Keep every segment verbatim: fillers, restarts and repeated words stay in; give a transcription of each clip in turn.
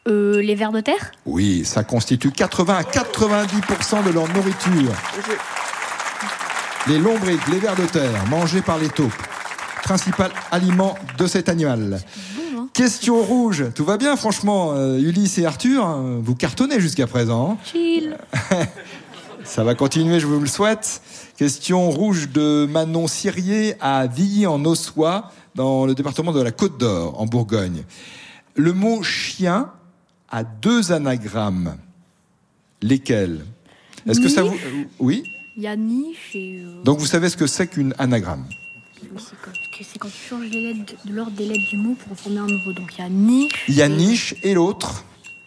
euh, Les vers de terre. Oui, ça constitue quatre-vingts à quatre-vingt-dix pour cent de leur nourriture. Les lombrics, les vers de terre, mangés par les taupes. Principal aliment de cet animal. Bon, hein. Question rouge. Tout va bien, franchement, euh, Ulysse et Arthur, hein, vous cartonnez jusqu'à présent. Chill. Ça va continuer, je vous le souhaite. Question rouge de Manon Cyrier à Villy-en-Ossois, dans le département de la Côte d'Or, en Bourgogne. Le mot chien a deux anagrammes. Lesquels ? Est-ce que ça vous... Oui ? Il y a niche et... Euh... Donc vous savez ce que c'est qu'une anagramme ? C'est quand, c'est quand tu changes les lettres, de l'ordre des lettres du mot pour former un nouveau. Donc il y a niche... Il y a niche et l'autre ?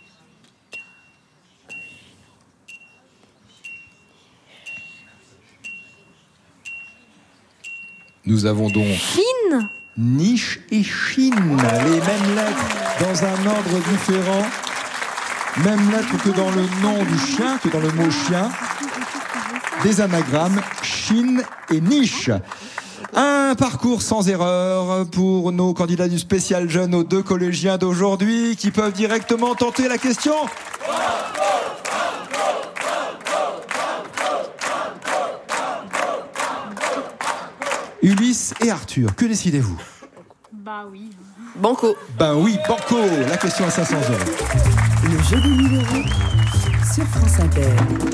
Nous avons donc... Chine. Niche et Chine, les mêmes lettres dans un ordre différent. Même lettre que dans le nom du chien, que dans le mot chien. Des anagrammes, Chine et niche. Un parcours sans erreur pour nos candidats du spécial jeune aux deux collégiens d'aujourd'hui qui peuvent directement tenter la question. Ulysse et Arthur, que décidez-vous ? Bah oui. Banco. Ben oui, banco. La question à cinq cents euros. Le jeu des mille euros sur France Inter.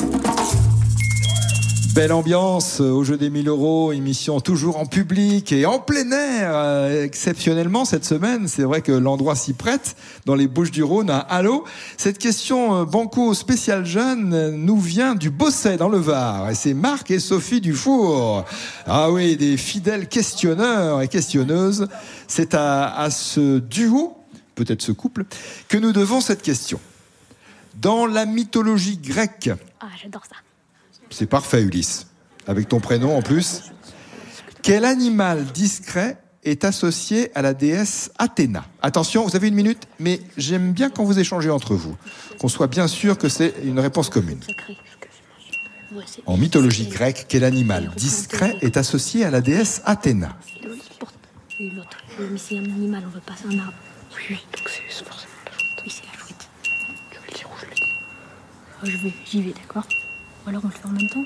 Belle ambiance au jeu des mille euros, émission toujours en public et en plein air, euh, exceptionnellement cette semaine. C'est vrai que l'endroit s'y prête, dans les Bouches-du-Rhône, à Allô. Cette question euh, banco spécial jeune euh, nous vient du Bosset, dans le Var. Et c'est Marc et Sophie Dufour. Ah oui, des fidèles questionneurs et questionneuses. C'est à, à ce duo, peut-être ce couple, que nous devons cette question. Dans la mythologie grecque... Ah, j'adore ça. C'est parfait, Ulysse. Avec ton prénom en plus. Quel animal discret est associé à la déesse Athéna ? Attention, vous avez une minute, mais j'aime bien quand vous échangez entre vous, qu'on soit bien sûr que c'est une réponse commune. En mythologie grecque, quel animal discret est associé à la déesse Athéna ? Et l'autre, mais c'est un animal, on veut pas, c'est un arbre. Oui, donc c'est forcément la chouette. Oui, c'est la chouette. Tu veux le dire où je le dis ? Oh, je vais, j'y vais, d'accord ? Ou alors on le fait en même temps.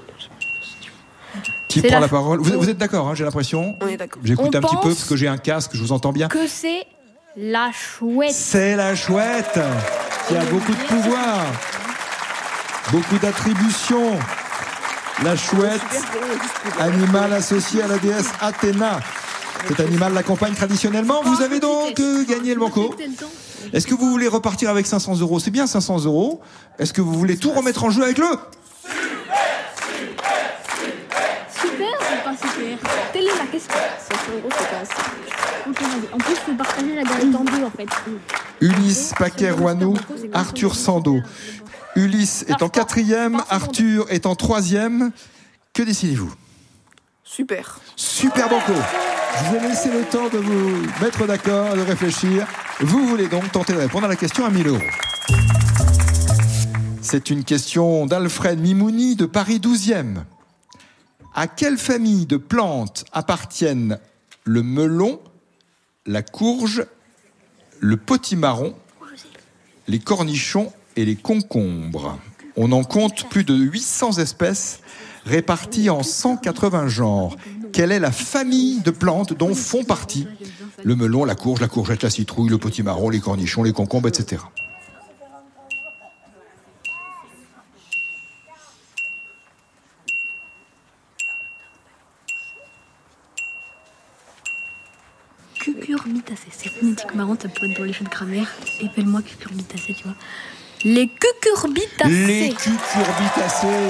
Qui c'est prend la, la parole ? Vous, vous êtes d'accord, hein, j'ai l'impression. On est d'accord. J'écoute on un petit peu pense parce que j'ai un casque, je vous entends bien. Que c'est la chouette. C'est la chouette qui a beaucoup de pouvoir, beaucoup d'attributions. La chouette, animal associé à la déesse Athéna. Cet animal l'accompagne traditionnellement. Vous avez donc euh, gagné le banco. Est-ce que vous voulez repartir avec cinq cents euros ? C'est bien cinq cents euros. Est-ce que vous voulez tout remettre en jeu avec le ? Super, c'est pas super. Telle est la question. cinq cents euros, c'est pas assez. En plus, il faut partager la galette en deux, en fait. Ulysse Paquet-Rouanou, Arthur Sando. Ulysse est en quatrième, Arthur est en troisième. Que décidez-vous ? Super. Super banco. Je vous ai laissé le temps de vous mettre d'accord, de réfléchir. Vous voulez donc tenter de répondre à la question à mille euros. C'est une question d'Alfred Mimouni de Paris douzième. À quelle famille de plantes appartiennent le melon, la courge, le potimarron, les cornichons et les concombres ? On en compte plus de huit cents espèces réparties en cent quatre-vingts genres. Quelle est la famille de plantes dont font partie le melon, la courge, la courgette, la citrouille, le potimarron, les cornichons, les concombres, et cetera. Cucurbitacées, c'est phonétique marrant, ça peut être dans les jeux de grammaire. Épelle-moi cucurbitacées, tu vois. Les cucurbitacées. Les cucurbitacées.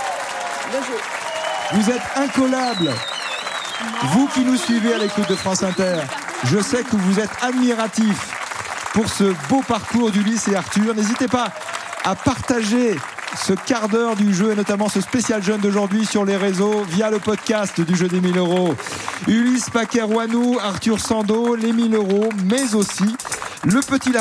Vous êtes incollables. Vous qui nous suivez à l'écoute de France Inter, je sais que vous êtes admiratifs pour ce beau parcours d'Ulysse et Arthur. N'hésitez pas à partager ce quart d'heure du jeu et notamment ce spécial jeune d'aujourd'hui sur les réseaux via le podcast du jeu des mille euros. Ulysse Paquet-Rouanou, Arthur Sando, les mille euros, mais aussi le petit